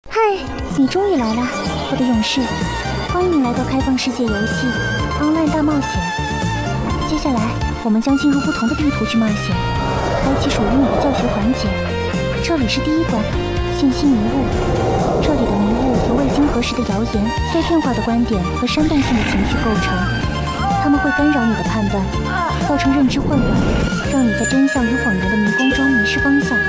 嗨，你终于来了，我的勇士！欢迎来到开放世界游戏 Online 大冒险。接下来，我们将进入不同的地图去冒险，开启属于你的教学环节。这里是第一关，信息迷雾。这里的迷雾由未经核实的谣言、碎片化的观点和煽动性的情绪构成，它们会干扰你的判断，造成认知混乱，让你在真相与谎言的迷宫中迷失方向。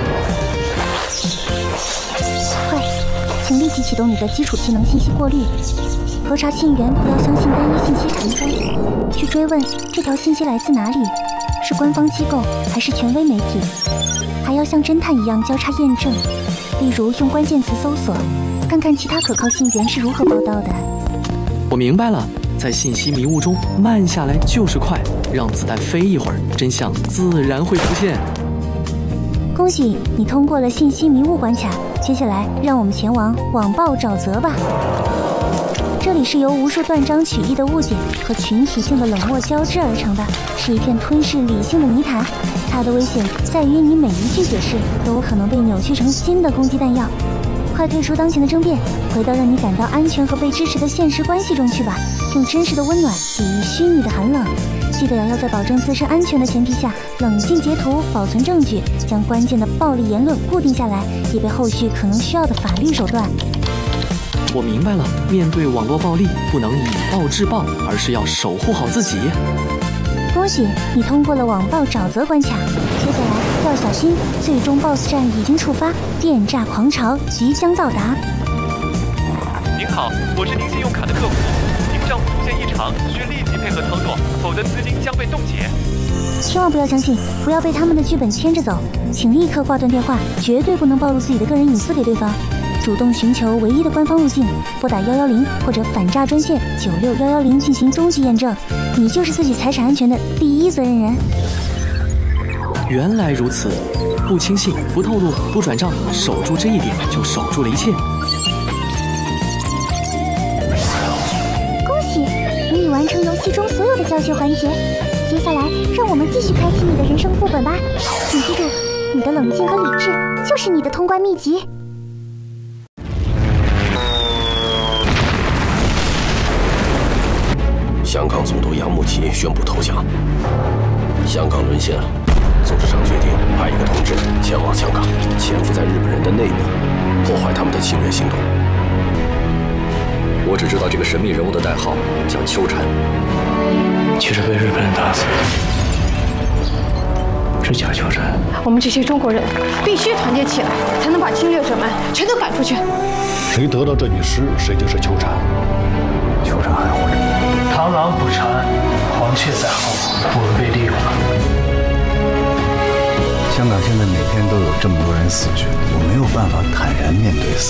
快，请立即启动你的基础技能信息过滤，核查信源，不要相信单一信息传播，去追问这条信息来自哪里，是官方机构还是权威媒体，还要像侦探一样交叉验证，例如用关键词搜索，看看其他可靠信源是如何报道的。 我明白了，在信息迷雾中慢下来就是快，让子弹飞一会儿，真相自然会浮现。 恭喜你通过了信息迷雾关卡，接下来让我们前往网暴沼泽吧。这里是由无数断章取义的误解和群体性的冷漠交织而成的，是一片吞噬理性的泥潭。它的危险在于你每一句解释都可能被扭曲成新的攻击弹药。快退出当前的争辩，回到让你感到安全和被支持的现实关系中去吧，用真实的温暖抵御虚拟的寒冷。记得要在保证自身安全的前提下，冷静截图，保存证据，将关键的暴力言论固定下来，以备后续可能需要的法律手段。 我明白了，面对网络暴力，不能以暴制暴，而是要守护好自己。 恭喜你通过了网暴沼泽关卡，接下来要小心，最终 BOSS 战已经触发，电诈狂潮即将到达。 您好，我是您信用卡的客服，您账户出现异常，需立即配合操作，否则资金将被冻结。 千万不要相信，不要被他们的剧本牵着走，请立刻挂断电话，绝对不能暴露自己的个人隐私给对方。主动寻求唯一的官方路径，拨打110或者反诈专线96110进行终极验证，你就是自己财产安全的第一责任人。 原来如此，不轻信，不透露，不转账，守住这一点就守住了一切。 恭喜，你已完成游戏中所有的教学环节，接下来让我们继续开启你的人生副本吧。请记住，你的冷静和理智就是你的通关秘籍。 香港总督杨慕琦宣布投降，香港沦陷了。组织上决定派一个同志前往香港，潜伏在日本人的内部，破坏他们的侵略行动。我只知道这个神秘人物的代号叫秋蝉， 其实被日本人打死的是假秋蝉。 我们这些中国人必须团结起来，才能把侵略者们全都赶出去。 谁得到这具尸，谁就是秋蝉。 秋蝉还活着。螳螂捕蝉，黄雀在后，我们被利用了。 香港现在每天都有这么多人死去，我没有办法坦然面对死。